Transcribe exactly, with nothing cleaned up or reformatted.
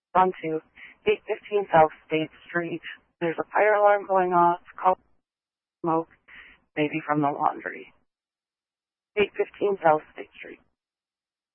On to eight fifteen South State Street. There's a fire alarm going off. Call smoke, maybe from the laundry. eight fifteen South State Street.